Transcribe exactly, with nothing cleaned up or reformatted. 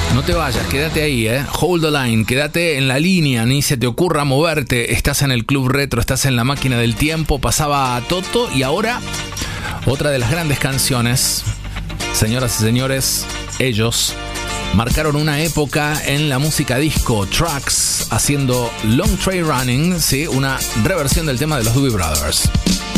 No te vayas, quédate ahí, eh. Hold the line, quédate en la línea, ni se te ocurra moverte. Estás en el Club Retro, estás en la máquina del tiempo. Pasaba Toto y ahora otra de las grandes canciones. Señoras y señores, ellos marcaron una época en la música disco. Trax haciendo Long Train Running, ¿sí? Una reversión del tema de los Doobie Brothers.